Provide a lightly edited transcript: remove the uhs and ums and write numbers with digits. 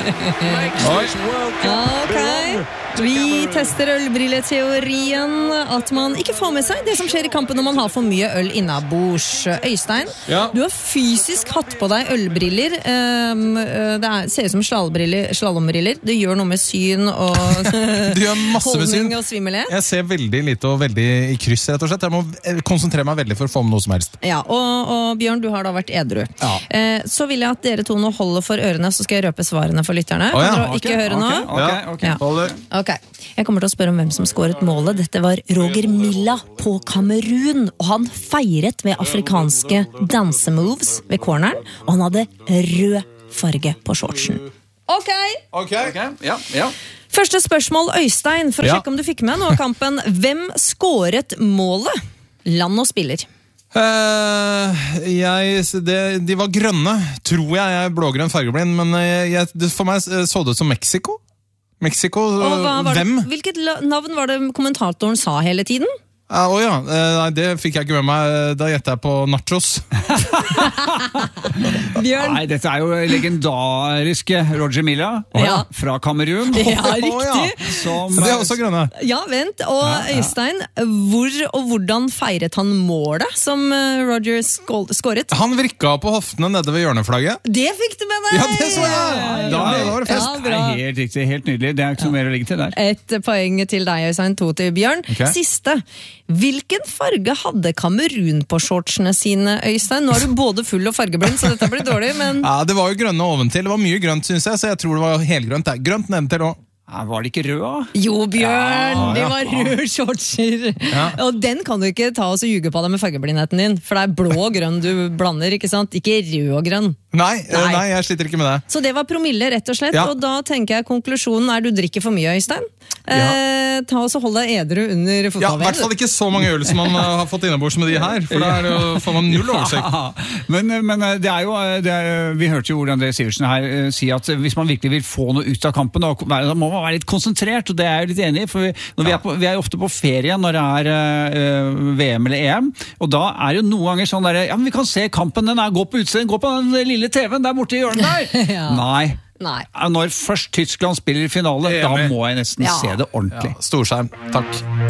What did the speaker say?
Ok, vi tester ølbrilleteorien, at man ikke får med seg det som skjer i kampen når man har for mye øl innabords. Øystein, du har fysisk hatt på deg ølbriller. Ser ut som slalombriller. Det gjør noe med syn og holdning og svimmelighet. Jeg ser veldig lite og veldig i kryss, rett og slett. Jeg må konsentrere meg veldig for å få med noe som helst. Ja, og Bjørn, du har da vært edru. Så vil jeg at dere to nå holder for ørene, så skal jeg røpe svarene for lytterne. Ikke høre nå. Ok. Jeg kommer til å spørre om hvem som skåret målet. Dette var Roger Milla på Kamerun, og han feiret med afrikanske dansemoves ved corneren, og han hadde rød farge på shortsen. Ok. Første spørsmål, Øystein, for å sjekke om du fikk med noe av kampen. Hvem skåret målet? Land og spiller. De var grønne, tror jeg er blågrønn fargeblind, men for meg så det ut som Mexico. Hvem? Hvilket navn var det kommentatoren sa hele tiden? Det fikk jeg ikke med meg. Da gjetter jeg på nachos. Bjørn? Nei, dette er jo legendariske Roger Milla fra Kamerun. Ja, riktig. Det er også grønne. Ja, vent. Og Øystein, hvor og hvordan feiret han målet som Roger skåret? Han vrikka på hoftene nede ved hjørneflagget. Det fikk du med deg! Ja, det så jeg! Da var det fest. Ja, helt riktig, helt nydelig. Det er ikke så mer å legge til der. Et poeng til deg, Øystein, 2 til Bjørn. Siste. Hvilken farge hadde Kamerun på shortsene sine, Øystein? Nå er du både full og fargeblind, så dette blir dårlig, men... Ja, det var jo grønne oventil. Det var mye grønt, synes jeg, så jeg tror det var helgrønt. Grønt nedentil også. Var det ikke rød, da? Jo, Bjørn, det var rød shortser. Og den kan du ikke ta og ljuge på deg med fargeblindheten din, for det er blå og grønn du blander, ikke sant? Ikke rød og grønn. Nei, jeg sliter ikke med det. Så det var promille, rett og slett, og da tenker jeg konklusjonen er du drikker for mye, Øystein. Ta og så hold deg edru under fotball-VM. Ja, i hvert fall ikke så mange øl som man har fått innebords med de her, for da får man null oversikt. Men det er jo, vi hørte jo hvordan André Sivertsen her si at hvis man virkelig vil få noe ut av kampen, da må man være litt konsentrert, og det er jeg litt enig i, for vi er ofte på ferie når det er VM eller EM, og da er jo noen ganger sånn der, ja, men vi kan se kampen, gå på utsiden, gå på den lille TV-en der borte i hjørnet der. Nei. Når først Tyskland spiller i finale, da må jeg nesten se det ordentlig. Storskjerm, takk.